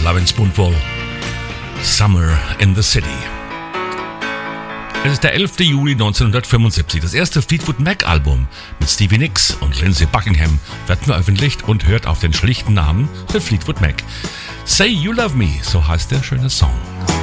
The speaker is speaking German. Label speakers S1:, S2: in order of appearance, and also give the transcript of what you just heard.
S1: Lovin' Spoonful. Summer in the City. Es ist der 11. Juli 1975. Das erste Fleetwood Mac Album mit Stevie Nicks und Lindsey Buckingham wird veröffentlicht und hört auf den schlichten Namen The Fleetwood Mac. Say You Love Me, so heißt der schöne Song.